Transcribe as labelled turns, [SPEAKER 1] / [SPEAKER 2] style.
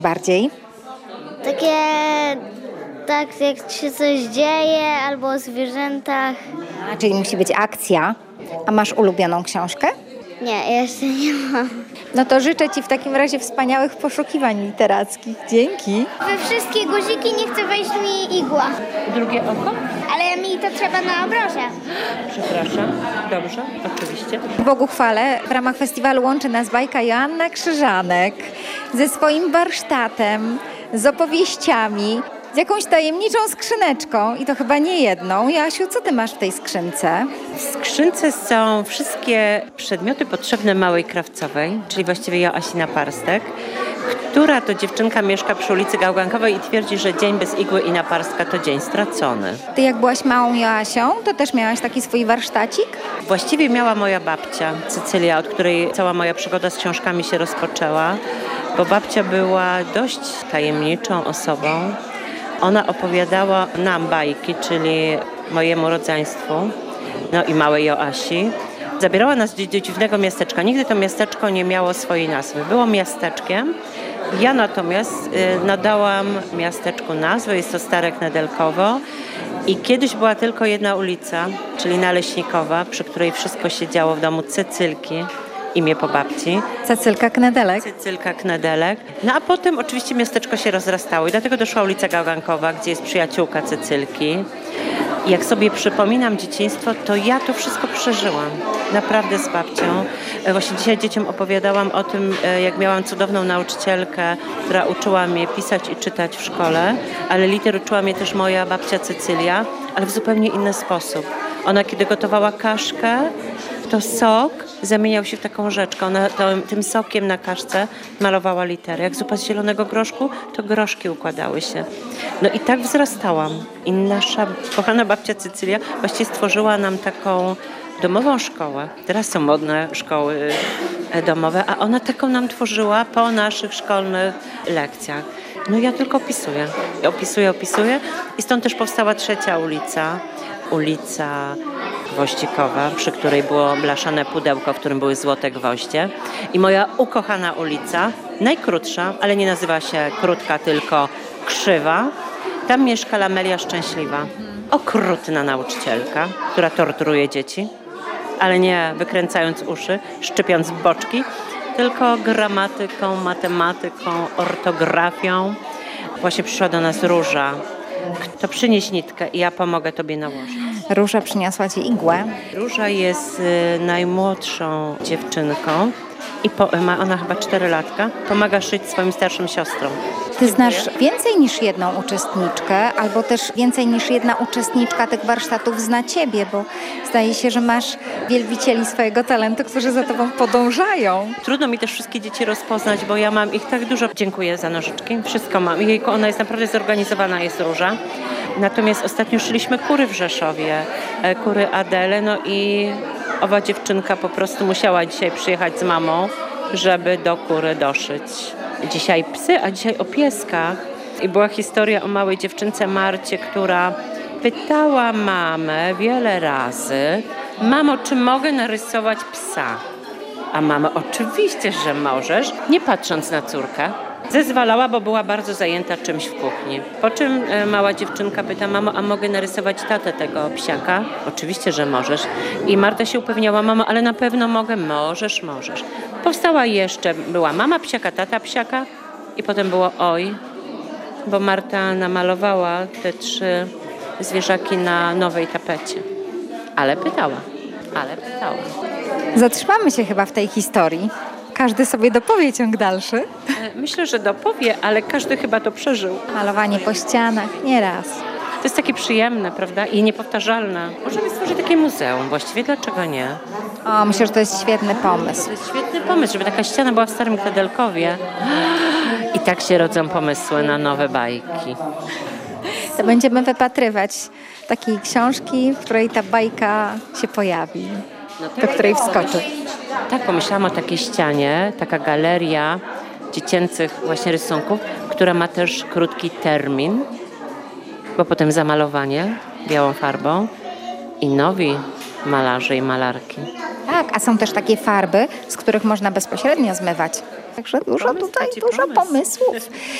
[SPEAKER 1] Bardziej?
[SPEAKER 2] Takie, tak jak się coś dzieje, albo o zwierzętach.
[SPEAKER 1] Czyli musi być akcja. A masz ulubioną książkę?
[SPEAKER 2] Nie, jeszcze nie mam.
[SPEAKER 1] No to życzę Ci w takim razie wspaniałych poszukiwań literackich. Dzięki.
[SPEAKER 2] We wszystkie guziki nie chce wejść mi igła.
[SPEAKER 3] Drugie oko?
[SPEAKER 2] Ale mi to trzeba na obroże.
[SPEAKER 3] Przepraszam. Dobrze, oczywiście.
[SPEAKER 1] W Boguchwale w ramach festiwalu łączy nas bajka Joanna Krzyżanek ze swoim warsztatem, z opowieściami, z jakąś tajemniczą skrzyneczką i to chyba nie jedną. Jasiu, co Ty masz w tej skrzynce?
[SPEAKER 3] W skrzynce są wszystkie przedmioty potrzebne małej krawcowej, czyli właściwie Joasi Naparstek, która to dziewczynka mieszka przy ulicy Gałgankowej i twierdzi, że dzień bez igły i naparstka to dzień stracony.
[SPEAKER 1] Ty jak byłaś małą Joasią, to też miałaś taki swój warsztacik?
[SPEAKER 3] Właściwie miała moja babcia Cecylia, od której cała moja przygoda z książkami się rozpoczęła, bo babcia była dość tajemniczą osobą. Ona opowiadała nam bajki, czyli mojemu rodzeństwu, no i małej Joasi. Zabierała nas do dziwnego miasteczka. Nigdy to miasteczko nie miało swojej nazwy. Było miasteczkiem. Ja natomiast nadałam miasteczku nazwę. Jest to Stare Knedelkowo. I kiedyś była tylko jedna ulica, czyli Naleśnikowa, przy której wszystko się działo w domu Cecylki, imię po babci.
[SPEAKER 1] Cecylka Knedelek.
[SPEAKER 3] Cecylka Knedelek. No a potem oczywiście miasteczko się rozrastało i dlatego doszła ulica Gałgankowa, gdzie jest przyjaciółka Cecylki. I jak sobie przypominam dzieciństwo, to ja to wszystko przeżyłam. Naprawdę z babcią. Właśnie dzisiaj dzieciom opowiadałam o tym, jak miałam cudowną nauczycielkę, która uczyła mnie pisać i czytać w szkole, ale liter uczyła mnie też moja babcia Cecylia, ale w zupełnie inny sposób. Ona kiedy gotowała kaszkę, to sok zamieniał się w taką rzeczkę. Ona tym sokiem na kaszce malowała litery. Jak zupa z zielonego groszku, to groszki układały się. No i tak wzrastałam. I nasza kochana babcia Cecylia właściwie stworzyła nam taką domową szkołę. Teraz są modne szkoły domowe, a ona taką nam tworzyła po naszych szkolnych lekcjach. No ja tylko opisuję. I stąd też powstała trzecia ulica Gwoździkowa, przy której było blaszane pudełko, w którym były złote gwoździe. I moja ukochana ulica, najkrótsza, ale nie nazywa się Krótka, tylko Krzywa. Tam mieszka Lamelia Szczęśliwa. Okrutna nauczycielka, która torturuje dzieci, ale nie wykręcając uszy, szczypiąc boczki, tylko gramatyką, matematyką, ortografią. Właśnie przyszła do nas Róża. To przynieś nitkę i ja pomogę tobie nałożyć.
[SPEAKER 1] Róża przyniosła Ci igłę.
[SPEAKER 3] Róża jest najmłodszą dziewczynką i ma ona chyba 4 latka. Pomaga szyć swoim starszym siostrom.
[SPEAKER 1] Ty znasz więcej niż jedną uczestniczkę, albo też więcej niż jedna uczestniczka tych warsztatów zna Ciebie, bo zdaje się, że masz wielbicieli swojego talentu, którzy za Tobą podążają.
[SPEAKER 3] Trudno mi też wszystkie dzieci rozpoznać, bo ja mam ich tak dużo. Dziękuję za nożyczki. Wszystko mam. Jejku, ona jest naprawdę zorganizowana, jest Róża. Natomiast ostatnio szyliśmy kury w Rzeszowie, kury Adele, no i owa dziewczynka po prostu musiała dzisiaj przyjechać z mamą, żeby do kury doszyć. Dzisiaj psy, a dzisiaj o pieskach. I była historia o małej dziewczynce Marcie, która pytała mamę wiele razy: mamo, czy mogę narysować psa? A mama: oczywiście, że możesz, nie patrząc na córkę. Zezwalała, bo była bardzo zajęta czymś w kuchni. Po czym mała dziewczynka pyta: mamo, a mogę narysować tatę tego psiaka? Oczywiście, że możesz. I Marta się upewniała: mamo, ale na pewno mogę? Możesz. Powstała jeszcze, była mama psiaka, tata psiaka i potem było oj, bo Marta namalowała te 3 zwierzaki na nowej tapecie. Ale pytała.
[SPEAKER 1] Zatrzymamy się chyba w tej historii. Każdy sobie dopowie ciąg dalszy.
[SPEAKER 3] Myślę, że dopowie, ale każdy chyba to przeżył.
[SPEAKER 1] Malowanie po ścianach, nieraz.
[SPEAKER 3] To jest takie przyjemne, prawda? I niepowtarzalne. Możemy stworzyć takie muzeum. Właściwie dlaczego nie?
[SPEAKER 1] O, myślę, że to jest świetny pomysł.
[SPEAKER 3] To jest świetny pomysł, żeby taka ściana była w Starym Knedelkowie. I tak się rodzą pomysły na nowe bajki.
[SPEAKER 1] To będziemy wypatrywać takiej książki, w której ta bajka się pojawi, do której wskoczy.
[SPEAKER 3] Tak, pomyślałam o takiej ścianie, taka galeria dziecięcych właśnie rysunków, która ma też krótki termin, bo potem zamalowanie białą farbą i nowi malarze i malarki.
[SPEAKER 1] Tak, a są też takie farby, z których można bezpośrednio zmywać. Także dużo
[SPEAKER 3] Pomysł
[SPEAKER 1] tutaj,
[SPEAKER 3] to ci
[SPEAKER 1] dużo
[SPEAKER 3] pomysł.
[SPEAKER 1] pomysłów.